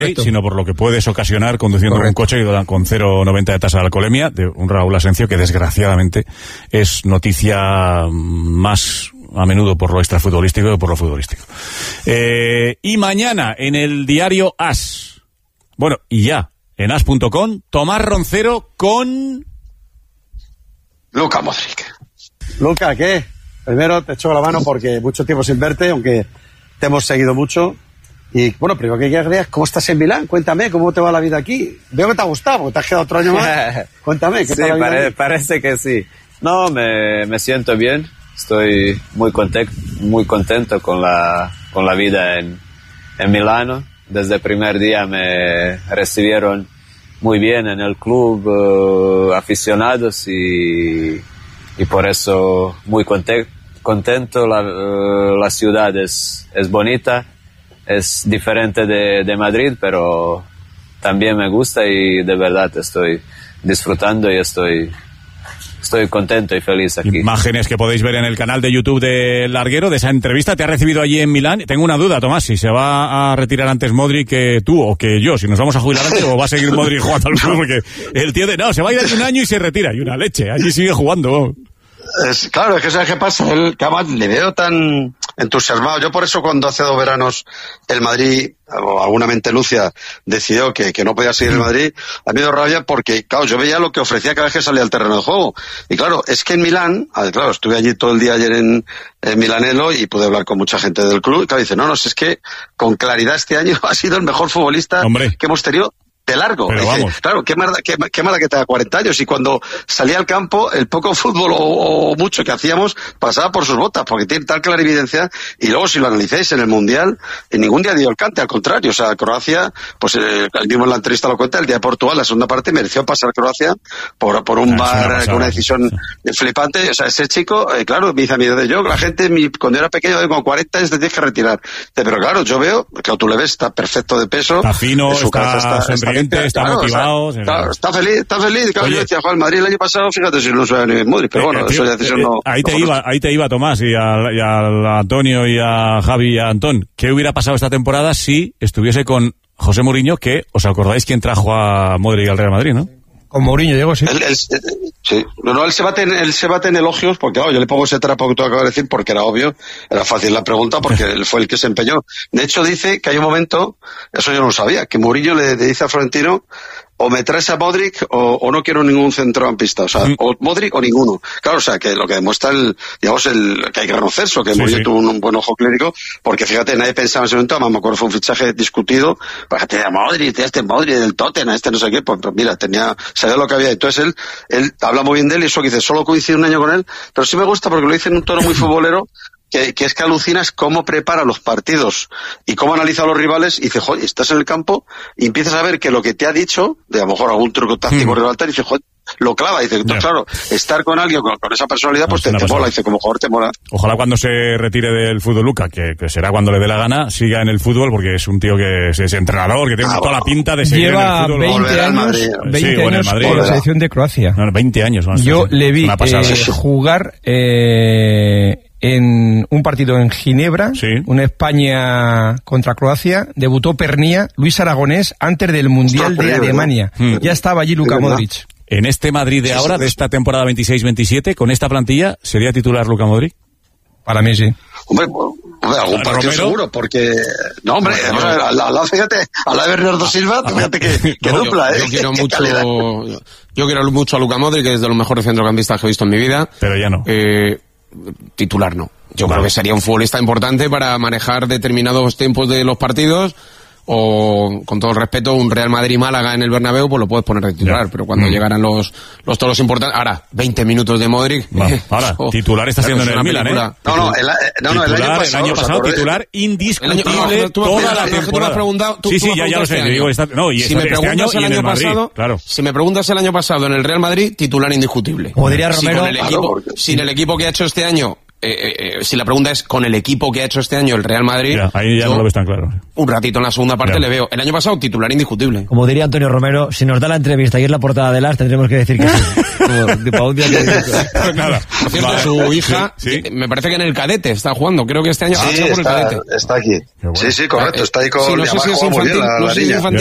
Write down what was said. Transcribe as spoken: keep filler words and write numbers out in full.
sino por lo que puedes ocasionar conduciendo Correcto. un coche con cero coma noventa de tasa de alcoholemia, de un Raúl Asencio que desgraciadamente es noticia más a menudo por lo extrafutbolístico que por lo futbolístico. Eh, y mañana en el diario As, bueno, y ya, en as punto com, Tomás Roncero con... Luka Modric. Luka, ¿qué? Primero te echo la mano porque mucho tiempo sin verte, aunque te hemos seguido mucho. Y bueno, primero que querías, ¿cómo estás en Milán? Cuéntame, ¿cómo te va la vida aquí? Veo que te ha gustado, porque te has quedado otro año más. Cuéntame, ¿qué sí, tal la vida pare, aquí? parece que sí. No, me, me siento bien. Estoy muy contento, muy contento con la, con la vida en, en Milano. Desde el primer día me recibieron muy bien en el club, uh, aficionados y, y por eso muy contento. contento. La, uh, la ciudad es, es bonita. Es diferente de, de Madrid, pero también me gusta y de verdad estoy disfrutando y estoy, estoy contento y feliz aquí. Imágenes que podéis ver en el canal de YouTube de Larguero, de esa entrevista. ¿Te ha recibido allí en Milán? Tengo una duda, Tomás, si se va a retirar antes Modric que tú o que yo, si nos vamos a jubilar antes o va a seguir Modric jugando al fútbol, porque el tío de no, se va a ir hace un año y se retira, y una leche, allí sigue jugando. Es, claro, es que ¿sabes qué pasa? Él, que además le veo tan entusiasmado. Yo por eso cuando hace dos veranos el Madrid, o alguna mente lucia, decidió que, que no podía seguir el Madrid, a mí me dio rabia porque, claro, yo veía lo que ofrecía cada vez que salía al terreno de juego. Y claro, es que en Milán, claro, estuve allí todo el día ayer en, en Milanello y pude hablar con mucha gente del club. Y claro, dice, no, no, es que con claridad este año ha sido el mejor futbolista Hombre. que hemos tenido. De largo. Pero Dice, vamos. claro, qué mala, qué, qué mala que te da cuarenta años. Y cuando salía al campo, el poco fútbol o, o mucho que hacíamos pasaba por sus botas, porque tiene tal clarividencia. Y luego, si lo analizáis en el Mundial, en ningún día dio el cante, al contrario. O sea, Croacia, pues eh, el mismo en la entrevista lo cuenta, el día de Portugal, la segunda parte, mereció pasar Croacia por, por un bar, con una decisión sí. flipante. O sea, ese chico, eh, claro, me dice a mí, de yo, la gente, mi, cuando era pequeño, con cuarenta años te tienes que retirar. Dice, pero claro, yo veo, claro, tú le ves, está perfecto de peso. Está fino, su está, está sonriente, está, está claro, motivado. O sea, claro, está feliz, está feliz. Claro, Oye, yo decía, Juan, Madrid el año pasado, fíjate si no se ni Modric, pero eh, bueno, tío, eso ya decisión eh, no. Ahí te no iba, ahí te iba Tomás y a, y a Antonio y a Javi y a Antón. ¿Qué hubiera pasado esta temporada si estuviese con José Mourinho, que os acordáis quién trajo a Modric al Real Madrid, ¿no? Con Mourinho llegó, sí. Él, él, sí. No, no, él se bate en, él se bate en elogios, porque claro, yo le pongo ese trapo que tú acabas de decir, porque era obvio, era fácil la pregunta, porque él fue el que se empeñó. De hecho, dice que hay un momento, eso yo no lo sabía, que Mourinho le, le dice a Florentino, o me traes a Modric o, o no quiero ningún centrocampista, o sea, mm. o Modric o ninguno. Claro, o sea, que lo que demuestra el, digamos, el, que hay que reconocer eso, que sí, Mourinho sí. tuvo un, un buen ojo clínico, porque fíjate, nadie pensaba en ese momento, además me acuerdo fue un fichaje discutido, para que te Modric, este Modric del Tottenham, este no sé qué, pues, pues mira, tenía, sabía lo que había, entonces él, él habla muy bien de él y eso que dice, solo coincide un año con él, pero sí me gusta porque lo dice en un tono muy futbolero, Que, que es que alucinas cómo prepara los partidos y cómo analiza a los rivales y dice, joder, estás en el campo y empiezas a ver que lo que te ha dicho, de a lo mejor algún truco táctico mm. rival, y dice, joder, lo clava, dice, entonces, claro, estar con alguien con, con esa personalidad, pues no, te, te mola, dice, como jugador te mola. Ojalá cuando se retire del fútbol Luka, que, que será cuando le dé la gana, siga en el fútbol, porque es un tío que es, es entrenador, que tiene ah, toda bueno. la pinta de seguir Lleva en el fútbol. veinte años, veinte sí, años en Madrid, con la selección de Croacia. No, veinte años. Más Yo le vi eh, jugar eh, en un partido en Ginebra, sí. una España contra Croacia, debutó Pernía, Luis Aragonés, antes del Mundial de Alemania. ¿No? Ya estaba allí Luka Modric. En este Madrid de ahora, de esta temporada veintiséis veintisiete, con esta plantilla, ¿sería titular Luka Modric? Para mí sí. Hombre, hombre algún partido Romero? Seguro, porque... No, hombre, no, no. A la, a la, fíjate, a la de Bernardo Silva, fíjate que, que no, dupla, yo, ¿eh? Yo quiero mucho, yo quiero mucho a Luka Modric, que es de los mejores centrocampistas que he visto en mi vida. Pero ya no. Eh, titular no. Yo vale. creo que sería un futbolista importante para manejar determinados tiempos de los partidos, o, con todo el respeto, un Real Madrid-Málaga en el Bernabéu, pues lo puedes poner de titular, yeah. pero cuando mm. llegaran los los todos los importantes, ahora, veinte minutos de Modric, Va, ahora, oh, titular está siendo en el Milan, ¿eh? No, no, el, no, no, el titular, año pasado, el año pasado titular indiscutible año, no, tú toda la temporada. Tú me has preguntado, tú, sí, tú sí, ya, ya lo sé, digo, está, no, y si me preguntas el año pasado, claro. si me preguntas el año pasado en el Real Madrid, titular indiscutible. Como diría Romero, si con el equipo, sin el equipo que ha hecho este año, eh, eh, si la pregunta es con el equipo que ha hecho este año el Real Madrid, ya, ahí ya yo, no lo ves tan claro. Un ratito en la segunda parte ya. le veo. El año pasado titular indiscutible. Como diría Antonio Romero, si nos da la entrevista y es la portada de Las, tendremos que decir que sí. Como, de que... Pues nada. Por cierto, vale. Su hija, ¿sí? Me parece que en el cadete está jugando. Creo que este año sí, ha por está, el cadete. Está aquí. Bueno. Sí, sí, correcto. Está ahí con sí, no sé si es infantil, bien, la, no la sé si es infantil